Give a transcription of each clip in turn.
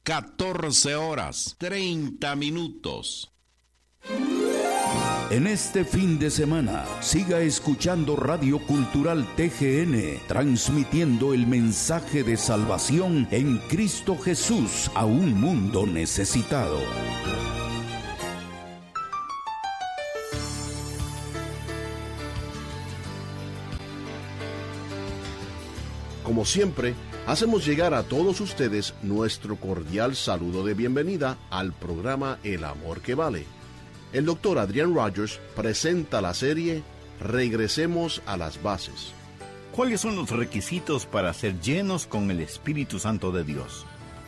14:30. En este fin de semana, siga escuchando Radio Cultural TGN, transmitiendo el mensaje de salvación en Cristo Jesús a un mundo necesitado. Como siempre, hacemos llegar a todos ustedes nuestro cordial saludo de bienvenida al programa El Amor que Vale. El doctor Adrian Rogers presenta la serie Regresemos a las Bases. ¿Cuáles son los requisitos para ser llenos con el Espíritu Santo de Dios?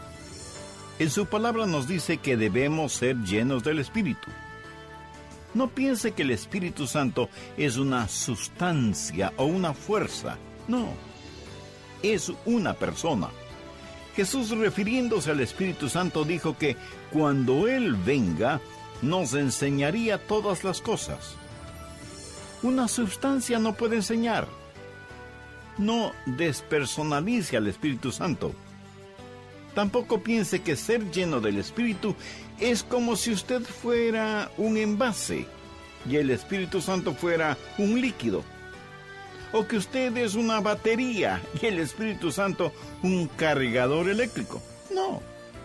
En su palabra nos dice que debemos ser llenos del Espíritu. No piense que el Espíritu Santo es una sustancia o una fuerza. No, es una persona. Jesús, refiriéndose al Espíritu Santo, dijo que cuando Él venga, nos enseñaría todas las cosas. Una sustancia no puede enseñar. No despersonalice al Espíritu Santo. Tampoco piense que ser lleno del Espíritu es como si usted fuera un envase y el Espíritu Santo fuera un líquido. O que usted es una batería y el Espíritu Santo un cargador eléctrico. No.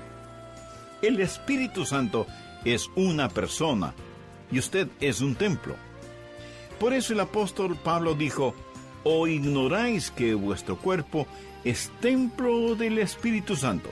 El Espíritu Santo es una persona y usted es un templo. Por eso el apóstol Pablo dijo: ¿O ignoráis que vuestro cuerpo es templo del Espíritu Santo?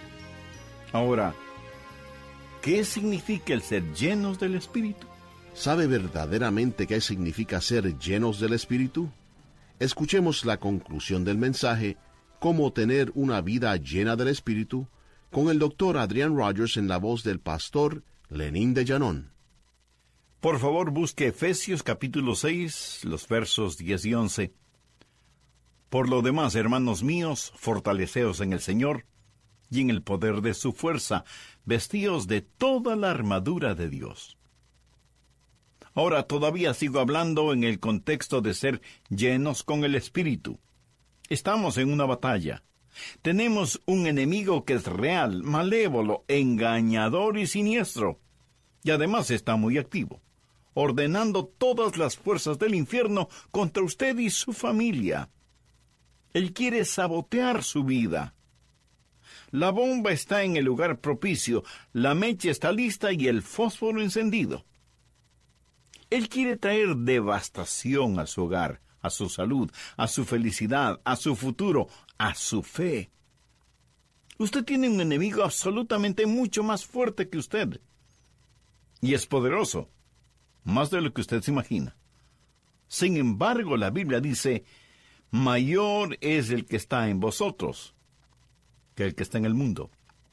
Ahora, ¿qué significa el ser llenos del Espíritu? ¿Sabe verdaderamente qué significa ser llenos del Espíritu? Escuchemos la conclusión del mensaje, Cómo tener una vida llena del Espíritu, con el doctor Adrian Rogers en la voz del pastor Lenín de Llanón. Por favor, busque Efesios capítulo 6, los versos 10 y 11. Por lo demás, hermanos míos, fortaleceos en el Señor y en el poder de su fuerza, vestíos de toda la armadura de Dios. Ahora todavía sigo hablando en el contexto de ser llenos con el Espíritu. Estamos en una batalla. Tenemos un enemigo que es real, malévolo, engañador y siniestro. Y además está muy activo, ordenando todas las fuerzas del infierno contra usted y su familia. Él quiere sabotear su vida. La bomba está en el lugar propicio, la mecha está lista y el fósforo encendido. Él quiere traer devastación a su hogar, a su salud, a su felicidad, a su futuro, a su fe. Usted tiene un enemigo absolutamente mucho más fuerte que usted. Y es poderoso, más de lo que usted se imagina. Sin embargo, la Biblia dice: mayor es el que está en vosotros que el que está en el mundo.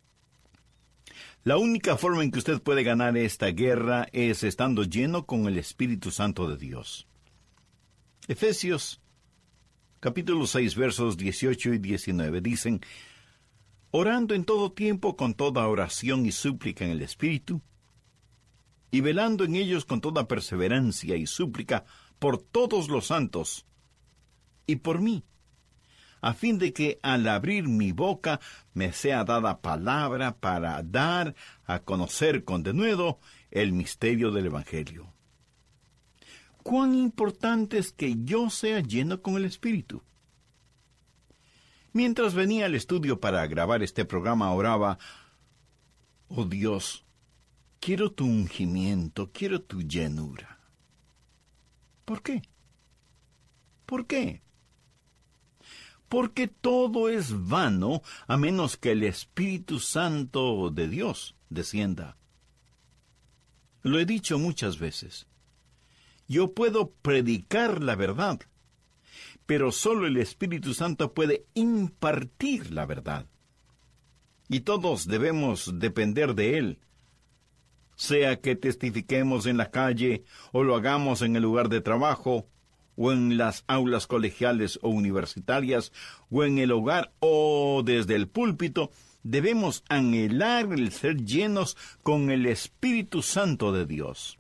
La única forma en que usted puede ganar esta guerra es estando lleno con el Espíritu Santo de Dios. Efesios capítulo 6, versos 18 y 19 dicen: orando en todo tiempo con toda oración y súplica en el Espíritu, y velando en ellos con toda perseverancia y súplica por todos los santos, y por mí, a fin de que al abrir mi boca me sea dada palabra para dar a conocer con denuedo el misterio del Evangelio. ¿Cuán importante es que yo sea lleno con el Espíritu? Mientras venía al estudio para grabar este programa, oraba: oh Dios, quiero tu ungimiento, quiero tu llenura. ¿Por qué? ¿Por qué? Porque todo es vano a menos que el Espíritu Santo de Dios descienda. Lo he dicho muchas veces. Yo puedo predicar la verdad, pero solo el Espíritu Santo puede impartir la verdad. Y todos debemos depender de Él. Sea que testifiquemos en la calle, o lo hagamos en el lugar de trabajo, o en las aulas colegiales o universitarias, o en el hogar, o desde el púlpito, debemos anhelar el ser llenos con el Espíritu Santo de Dios.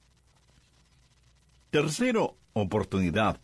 Tercero, oportunidad.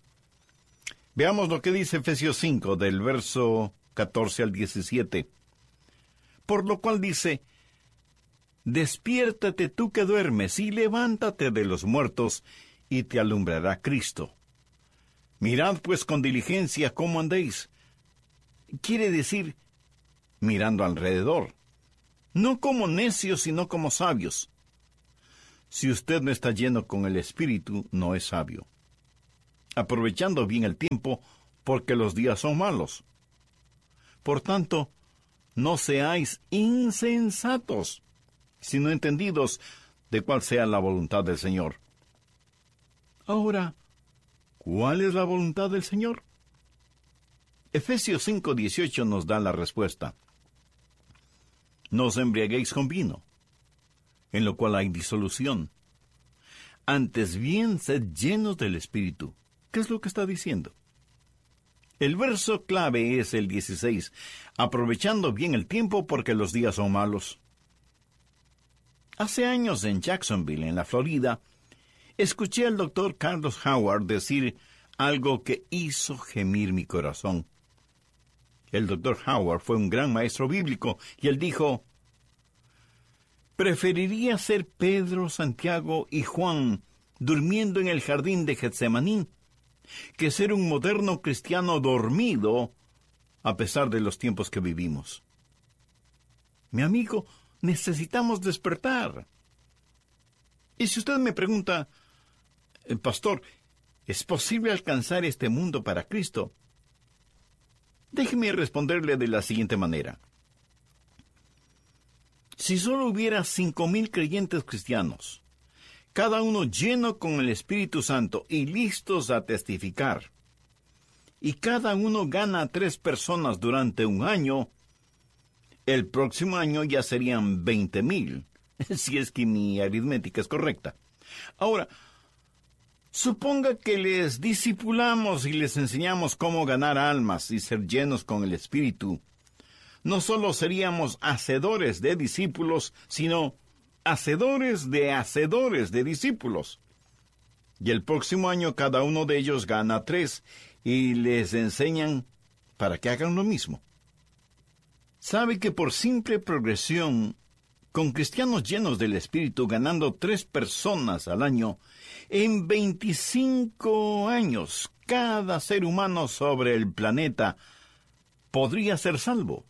Veamos lo que dice Efesios 5, del verso 14 al 17. Por lo cual dice, despiértate tú que duermes y levántate de los muertos, y te alumbrará Cristo. Mirad pues con diligencia cómo andéis. Quiere decir, mirando alrededor, no como necios, sino como sabios. Si usted no está lleno con el Espíritu, no es sabio. Aprovechando bien el tiempo, porque los días son malos. Por tanto, no seáis insensatos, sino entendidos de cuál sea la voluntad del Señor. Ahora, ¿cuál es la voluntad del Señor? Efesios 5:18 nos da la respuesta. No os embriaguéis con vino, en lo cual hay disolución. Antes bien, sed llenos del Espíritu. ¿Qué es lo que está diciendo? El verso clave es el 16. Aprovechando bien el tiempo porque los días son malos. Hace años en Jacksonville, en la Florida, escuché al doctor Carlos Howard decir algo que hizo gemir mi corazón. El doctor Howard fue un gran maestro bíblico y él dijo, preferiría ser Pedro, Santiago y Juan durmiendo en el jardín de Getsemaní que ser un moderno cristiano dormido a pesar de los tiempos que vivimos. Mi amigo, necesitamos despertar. Y si usted me pregunta, pastor, ¿es posible alcanzar este mundo para Cristo? Déjeme responderle de la siguiente manera. Si solo hubiera 5,000 creyentes cristianos, cada uno lleno con el Espíritu Santo y listos a testificar, y cada uno gana a 3 personas durante un año, el próximo año ya serían 20,000, si es que mi aritmética es correcta. Ahora, suponga que les discipulamos y les enseñamos cómo ganar almas y ser llenos con el Espíritu. No solo seríamos hacedores de discípulos, sino hacedores de discípulos. Y el próximo año cada uno de ellos gana 3 y les enseñan para que hagan lo mismo. ¿Sabe que por simple progresión, con cristianos llenos del Espíritu ganando 3 personas al año, en 25 años cada ser humano sobre el planeta podría ser salvo?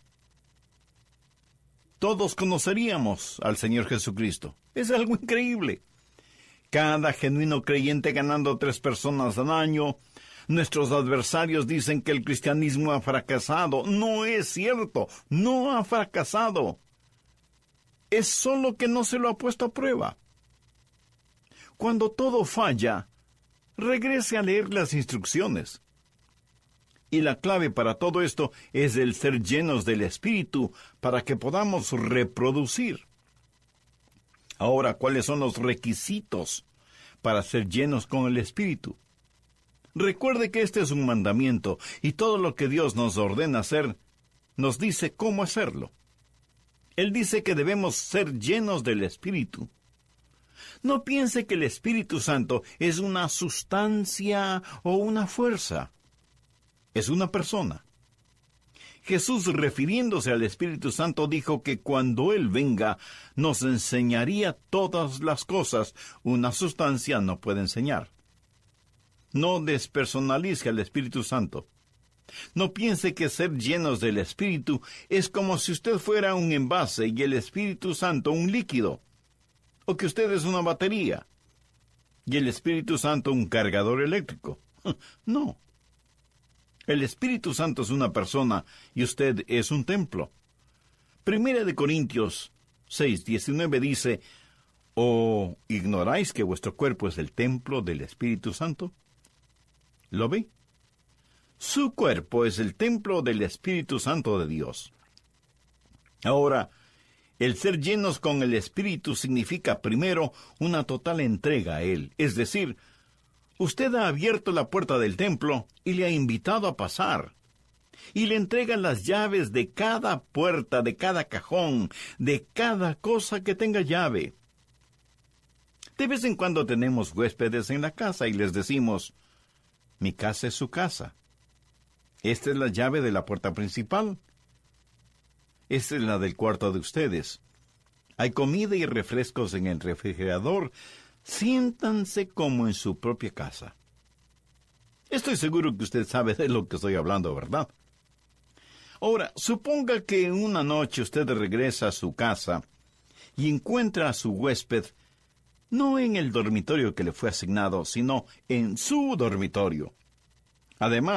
Todos conoceríamos al Señor Jesucristo. Es algo increíble. Cada genuino creyente ganando 3 personas al año. Nuestros adversarios dicen que el cristianismo ha fracasado. No es cierto, no ha fracasado. Es solo que no se lo ha puesto a prueba. Cuando todo falla, regrese a leer las instrucciones. Y la clave para todo esto es el ser llenos del Espíritu para que podamos reproducir. Ahora, ¿cuáles son los requisitos para ser llenos con el Espíritu? Recuerde que este es un mandamiento y todo lo que Dios nos ordena hacer, nos dice cómo hacerlo. Él dice que debemos ser llenos del Espíritu. No piense que el Espíritu Santo es una sustancia o una fuerza. Es una persona. Jesús, refiriéndose al Espíritu Santo, dijo que cuando Él venga, nos enseñaría todas las cosas. Una sustancia no puede enseñar. No despersonalice al Espíritu Santo. No piense que ser llenos del Espíritu es como si usted fuera un envase y el Espíritu Santo un líquido, o que usted es una batería y el Espíritu Santo un cargador eléctrico. No. El Espíritu Santo es una persona y usted es un templo. 1 Corintios 6:19 dice, ¿o ignoráis que vuestro cuerpo es el templo del Espíritu Santo? ¿Lo ve? Su cuerpo es el templo del Espíritu Santo de Dios. Ahora, el ser llenos con el Espíritu significa primero una total entrega a Él, es decir, usted ha abierto la puerta del templo y le ha invitado a pasar. Y le entrega las llaves de cada puerta, de cada cajón, de cada cosa que tenga llave. De vez en cuando tenemos huéspedes en la casa y les decimos, mi casa es su casa. Esta es la llave de la puerta principal. Esta es la del cuarto de ustedes. Hay comida y refrescos en el refrigerador. Siéntanse como en su propia casa. Estoy seguro que usted sabe de lo que estoy hablando, ¿verdad? Ahora, suponga que una noche usted regresa a su casa y encuentra a su huésped no en el dormitorio que le fue asignado, sino en su dormitorio. Además,